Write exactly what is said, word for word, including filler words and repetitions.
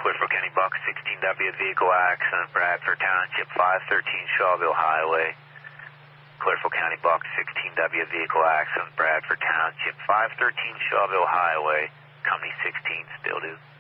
Clifford County Box sixteen W, vehicle accident, Bradford Township, five thirteen Shawville Highway. Clifford County Box sixteen W, vehicle accident, Bradford Township, five thirteen Shawville Highway. Company sixteen, still do.